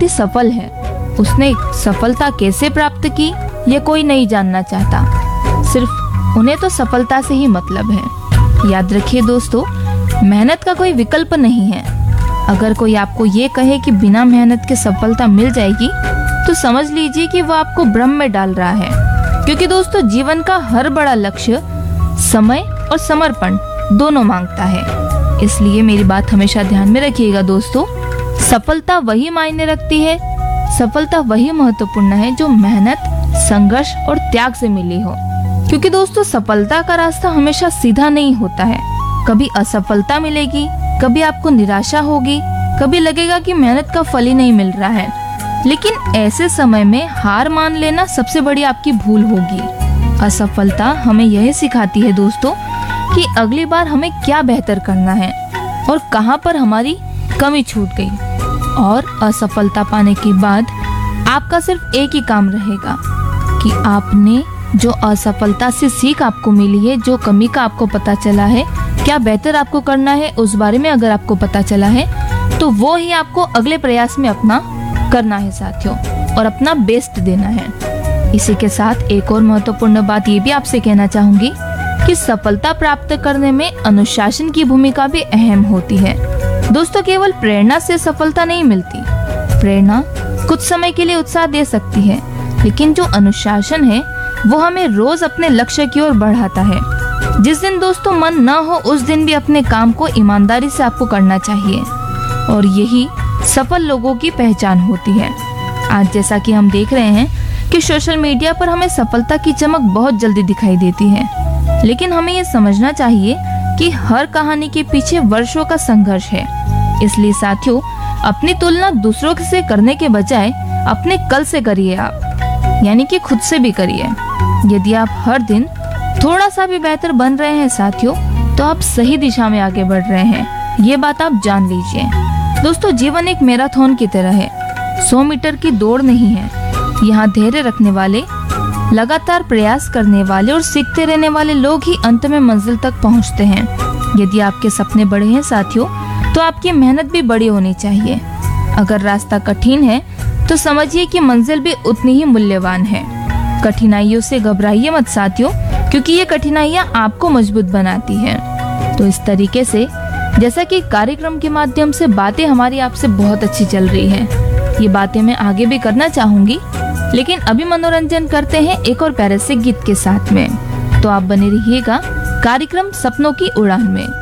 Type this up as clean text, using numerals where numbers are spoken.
व्यक्ति सफल है, उसने सफलता कैसे प्राप्त की, ये कोई नहीं जानना चाहता। सिर्फ उन्हें तो सफलता से ही मतलब है। याद रखिए दोस्तों, मेहनत का कोई विकल्प नहीं है। अगर कोई आपको ये कहे कि बिना मेहनत के सफलता मिल जाएगी, तो समझ लीजिए कि वो आपको भ्रम में डाल रहा है। क्योंकि दोस्तों, जीवन का हर बड़ा लक्ष्य समय और समर्पण दोनों मांगता है। इसलिए मेरी बात हमेशा ध्यान में रखिएगा दोस्तों, सफलता वही मायने रखती है, सफलता वही महत्वपूर्ण है जो मेहनत, संघर्ष और त्याग से मिली हो। क्योंकि दोस्तों, सफलता का रास्ता हमेशा सीधा नहीं होता है। कभी असफलता मिलेगी, कभी आपको निराशा होगी, कभी लगेगा कि मेहनत का फल ही नहीं मिल रहा है। लेकिन ऐसे समय में हार मान लेना सबसे बड़ी आपकी भूल होगी। असफलता हमें यह सिखाती है दोस्तों कि अगली बार हमें क्या बेहतर करना है और कहां पर हमारी कमी छूट गई। और असफलता पाने के बाद आपका सिर्फ एक ही काम रहेगा कि आपने जो असफलता से सीख आपको मिली है, जो कमी का आपको पता चला है, क्या बेहतर आपको करना है उस बारे में अगर आपको पता चला है, तो वो ही आपको अगले प्रयास में अपना करना है साथियों, और अपना बेस्ट देना है। इसी के साथ एक और महत्वपूर्ण बात ये भी आपसे कहना चाहूंगी कि सफलता प्राप्त करने में अनुशासन की भूमिका भी अहम होती है। दोस्तों, केवल प्रेरणा से सफलता नहीं मिलती। प्रेरणा कुछ समय के लिए उत्साह दे सकती है, लेकिन जो अनुशासन है वो हमें रोज अपने लक्ष्य की ओर बढ़ाता है। जिस दिन दोस्तों मन न हो, उस दिन भी अपने काम को ईमानदारी से आपको करना चाहिए, और यही सफल लोगों की पहचान होती है। आज जैसा कि हम देख रहे हैं कि सोशल मीडिया पर हमें सफलता की चमक बहुत जल्दी दिखाई देती है, लेकिन हमें ये समझना चाहिए कि हर कहानी के पीछे वर्षों का संघर्ष है। इसलिए साथियों, अपनी तुलना दूसरों से करने के बजाय अपने कल से करिए आप, यानी कि खुद से भी करिए। यदि आप हर दिन थोड़ा सा भी बेहतर बन रहे हैं साथियों, तो आप सही दिशा में आगे बढ़ रहे हैं। ये बात आप जान लीजिए। दोस्तों, जीवन एक मैराथन की तरह है, 100 मीटर की दौड़ नहीं है। यहाँ धैर्य रखने वाले, लगातार प्रयास करने वाले और सीखते रहने वाले लोग ही अंत में मंजिल तक पहुँचते हैं। यदि आपके सपने बड़े हैं साथियों, तो आपकी मेहनत भी बड़ी होनी चाहिए। अगर रास्ता कठिन है तो समझिए कि मंजिल भी उतनी ही मूल्यवान है। कठिनाइयों से घबराइए मत साथियों, क्योंकि ये कठिनाइयाँ आपको मजबूत बनाती हैं। तो इस तरीके से, जैसा कि कार्यक्रम के माध्यम से बातें हमारी आपसे बहुत अच्छी चल रही हैं, ये बातें मैं आगे भी करना चाहूंगी, लेकिन अभी मनोरंजन करते हैं एक और प्यारे से गीत के साथ में। तो आप बने रहिएगा कार्यक्रम सपनों की उड़ान में।